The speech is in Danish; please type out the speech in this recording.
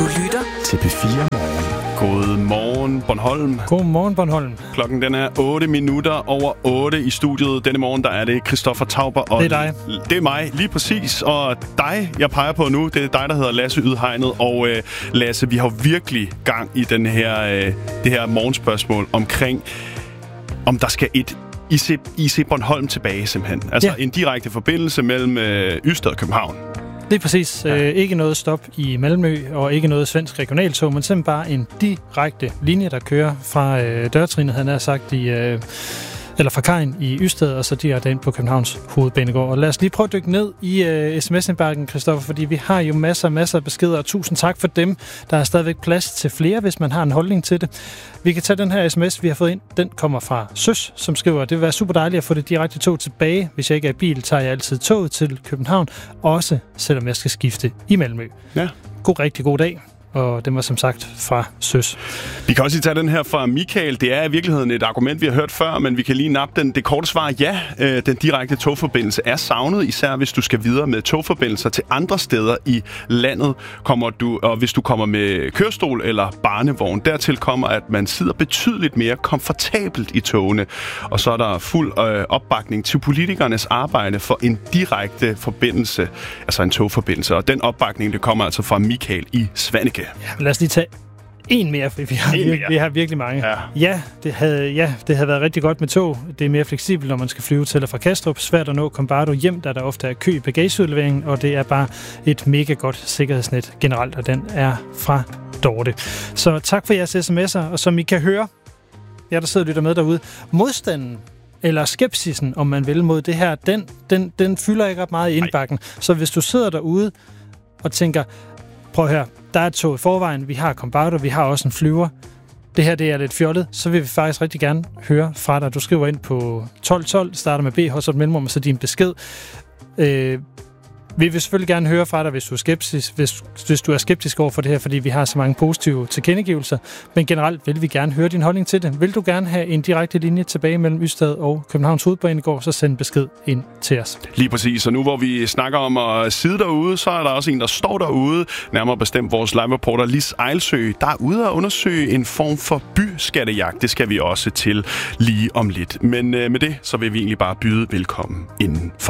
lytter til P4 Morgen. God morgen, Bornholm. God morgen, Bornholm. Klokken den er 8 minutter over 8 i studiet. Denne morgen, der er det Christoffer Tauber. Og det er dig. Det er mig, lige præcis. Og dig, jeg peger på nu, det er dig, der hedder Lasse Ydhegnet. Og Lasse, vi har virkelig gang i det her morgenspørgsmål omkring, om der skal et IC Bornholm tilbage, simpelthen. Altså en direkte forbindelse mellem Ystad og København. Det er præcis. Ikke noget stop i Malmø, og ikke noget svensk regionaltog, men simpelthen bare en direkte linje, der kører fra dørtrinet, han har sagt, eller fra kajen i Ystad, og så direkte ind på Københavns Hovedbanegård. Og lad os lige prøve at dykke ned i sms-indbakken, Christoffer, fordi vi har jo masser af beskeder, og tusind tak for dem. Der er stadigvæk plads til flere, hvis man har en holdning til det. Vi kan tage den her sms, vi har fået ind. Den kommer fra Søs, som skriver, det vil være super dejligt at få det direkte tog tilbage. Hvis jeg ikke er i bil, tager jeg altid toget til København, også selvom jeg skal skifte i Malmø. Ja. Rigtig god dag. Og den var som sagt fra Søs. Vi kan også lige tage den her fra Michael. Det er i virkeligheden et argument, vi har hørt før, men vi kan lige nappe den. Det korte svar ja. Den direkte togforbindelse er savnet, især hvis du skal videre med togforbindelser til andre steder i landet. Og hvis du kommer med kørestol eller barnevogn. Dertil kommer, at man sidder betydeligt mere komfortabelt i togene. Og så er der fuld opbakning til politikernes arbejde for en direkte forbindelse, altså en togforbindelse. Og den opbakning, det kommer altså fra Michael i Svaneke. Ja, lad os lige tage en mere, for vi har virkelig mange. Ja, det havde været rigtig godt med tog. Det er mere fleksibelt, når man skal flyve til og fra Kastrup. Svært at nå Kombardo hjem, da der ofte er kø i bagageudleveringen, og det er bare et mega godt sikkerhedsnet generelt, og den er fra Dorte. Så tak for jeres sms'er, og som I kan høre, der sidder og lytter med derude, modstanden eller skepsisen, om man vil, mod det her, den fylder ikke ret meget i indbakken. Så hvis du sidder derude og tænker, prøv her, der er et tog i forvejen, vi har Kombardo, vi har også en flyver. Det her, det er lidt fjollet, så vil vi faktisk rigtig gerne høre fra dig. Du skriver ind på 1212, starter med BH, så et mellemrum, og så din besked. Vi vil selvfølgelig gerne høre fra dig, hvis du er hvis du er skeptisk over for det her, fordi vi har så mange positive tilkendegivelser. Men generelt vil vi gerne høre din holdning til det. Vil du gerne have en direkte linje tilbage mellem Ystad og Københavns Hovedbanegård, så send besked ind til os. Lige præcis. Og nu hvor vi snakker om at sidde derude, så er der også en, der står derude. Nærmere bestemt vores live-reporter Lis Ejlsø, der er ude at undersøge en form for byskattejagt. Det skal vi også til lige om lidt. Men med det, så vil vi egentlig bare byde velkommen indenfor.